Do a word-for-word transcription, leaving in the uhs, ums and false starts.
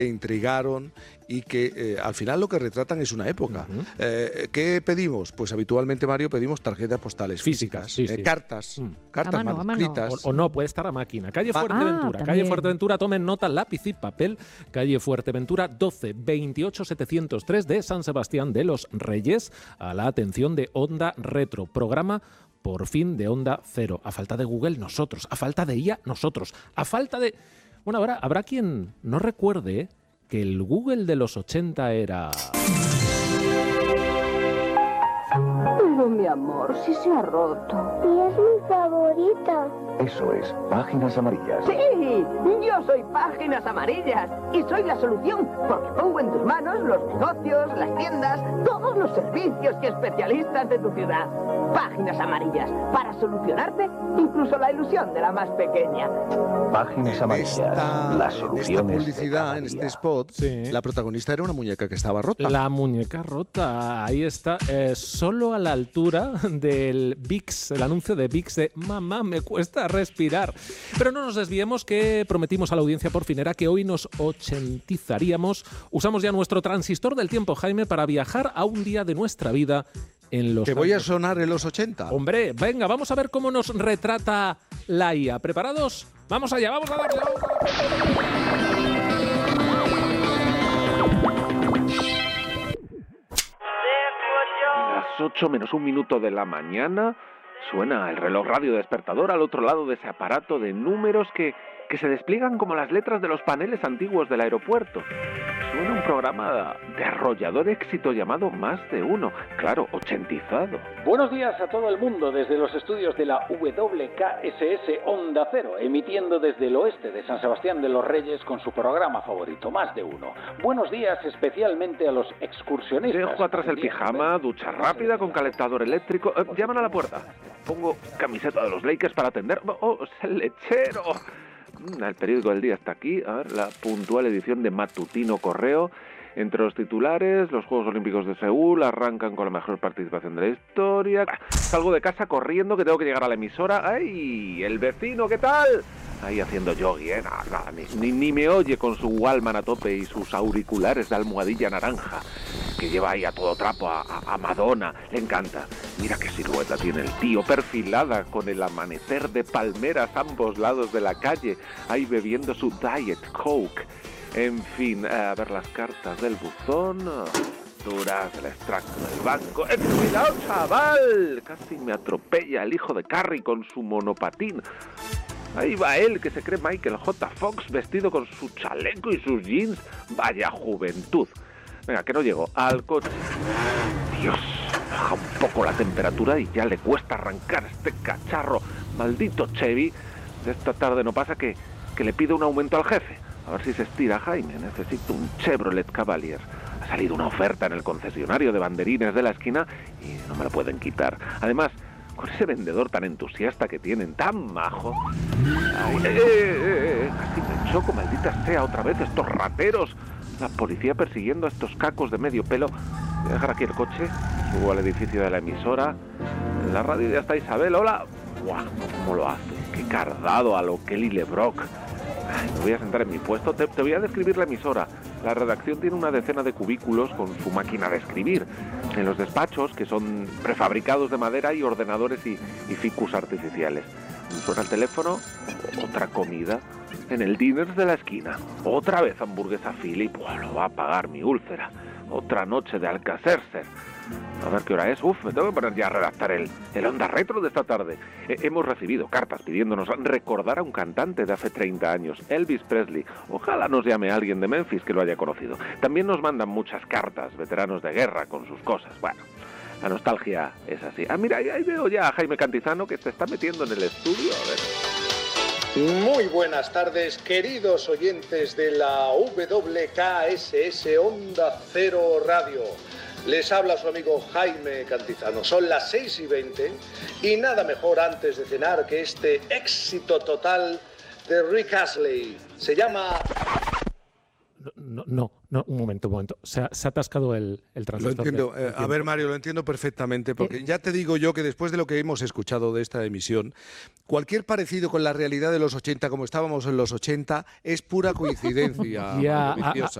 intrigaron y que eh, al final lo que retratan es una época. Uh-huh. eh, ¿Qué pedimos? Pues habitualmente, Mario, pedimos tarjetas postales físicas, sí, eh, sí. cartas, mm. cartas a mano, manuscritas. O, o no, puede estar a máquina. Calle Ah, Fuerteventura, ah, calle Fuerteventura, tomen nota, lápiz y papel. Calle Fuerteventura, doce veintiocho setecientos tres de San Sebastián de los Reyes, a la atención de Onda Retro, programa por fin de Onda Cero. A falta de Google, nosotros. A falta de I A, nosotros. A falta de... Bueno, ahora habrá quien no recuerde que el Google de los ochenta era... Pero mi amor, si se ha roto. Y es mi favorita. Eso es Páginas Amarillas. Sí, yo soy Páginas Amarillas y soy la solución, porque pongo en tus manos los negocios, las tiendas, todos los servicios y especialistas de tu ciudad. Páginas Amarillas, para solucionarte incluso la ilusión de la más pequeña. Páginas Amarillas, esta, las en esta soluciones publicidad, en este spot, sí. la protagonista era una muñeca que estaba rota. La muñeca rota, ahí está, eh, solo a la altura del Vicks, el anuncio de Vicks de mamá, me cuesta respirar. Pero no nos desviemos, que prometimos a la audiencia porfinera que hoy nos ochentizaríamos. Usamos ya nuestro transistor del tiempo, Jaime, para viajar a un día de nuestra vida en los... Que voy a sonar en los ochenta. Hombre, venga, vamos a ver cómo nos retrata la I A. ¿Preparados? Vamos allá, vamos a darle. Vamos a Las ocho menos un minuto de la mañana suena el reloj radio despertador al otro lado de ese aparato de números que, que se despliegan como las letras de los paneles antiguos del aeropuerto. Suena un programa de arrollador éxito llamado Más de Uno, claro, ochentizado. Buenos días a todo el mundo desde los estudios de la W K S S Onda Cero, emitiendo desde el oeste de San Sebastián de los Reyes con su programa favorito, Más de Uno. Buenos días especialmente a los excursionistas. Dejo atrás el pijama, ducha rápida con calentador eléctrico. Eh, llaman a la puerta. Pongo camiseta de los Lakers para atender. ¡Oh, es el lechero! El periódico del día está aquí. A ver, la puntual edición de Matutino Correo. Entre los titulares, los Juegos Olímpicos de Seúl arrancan con la mejor participación de la historia. Salgo de casa corriendo que tengo que llegar a la emisora. ¡Ay! El vecino, ¿qué tal? Ahí haciendo yogi, ¿eh? Nada, nada, ni, ni, ni me oye con su Walkman a tope y sus auriculares de almohadilla naranja, que lleva ahí a todo trapo a, a, a Madonna. Le encanta. Mira qué silueta tiene el tío, perfilada con el amanecer de palmeras a ambos lados de la calle, ahí bebiendo su Diet Coke. En fin, a ver las cartas del buzón. Duras, el extracto del banco. ¡Eh, cuidado, chaval! Casi me atropella el hijo de Carrie con su monopatín. Ahí va él, que se cree Michael J. Fox, vestido con su chaleco y sus jeans. Vaya juventud. Venga, que no llego al coche. Dios, baja un poco la temperatura y ya le cuesta arrancar este cacharro. Maldito Chevy. De esta tarde no pasa que, que le pido un aumento al jefe. A ver si se estira, Jaime. Necesito un Chevrolet Cavalier. Ha salido una oferta en el concesionario de banderines de la esquina y no me lo pueden quitar. Además, con ese vendedor tan entusiasta que tienen, tan majo. Ay, eh, eh, eh, eh, casi me choco, maldita sea, otra vez estos rateros. La policía persiguiendo a estos cacos de medio pelo. Voy a dejar aquí el coche, subo al edificio de la emisora. En la radio ya está Isabel, hola. ¡Guau! ¿Cómo lo hace? ¡Qué cardado a lo Kelly LeBrock! Ay, me voy a sentar en mi puesto. Te, te voy a describir la emisora. La redacción tiene una decena de cubículos con su máquina de escribir. En los despachos, que son prefabricados de madera, hay ordenadores y, y ficus artificiales. Suena el teléfono, otra comida. En el Diners de la esquina, otra vez hamburguesa Philip. Buah, lo va a pagar mi úlcera. Otra noche de Alcacercer. A ver qué hora es. Uf, me tengo que poner ya a redactar el, el Onda Retro de esta tarde. Eh, hemos recibido cartas pidiéndonos recordar a un cantante de hace treinta años, Elvis Presley. Ojalá nos llame alguien de Memphis que lo haya conocido. También nos mandan muchas cartas, veteranos de guerra con sus cosas. Bueno, la nostalgia es así. Ah, mira, ahí, ahí veo ya a Jaime Cantizano que se está metiendo en el estudio. A ver. Muy buenas tardes, queridos oyentes de la W K S S Onda Cero Radio. Les habla su amigo Jaime Cantizano. Son las seis y veinte y nada mejor antes de cenar que este éxito total de Rick Astley. Se llama... no, no, no, un momento, un momento. Se ha, se ha atascado el, el Lo transistor. entiendo. de- de Eh, a ver, tiempo. Mario, lo entiendo perfectamente, porque ya te digo yo que después de lo que hemos escuchado de esta emisión, cualquier parecido con la realidad de los ochenta, como estábamos en los ochenta, es pura coincidencia, Ya, Mario a- Viciosa.